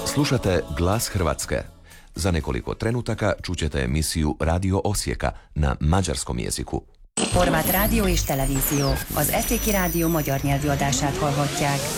Slušate Glas Hrvatske. Za nekoliko trenutaka čućete emisiju Radio Osijeka na mađarskom jeziku. Horvát rádió és televízió. Az Eszéki Rádió magyar nyelvű adását hallhatják.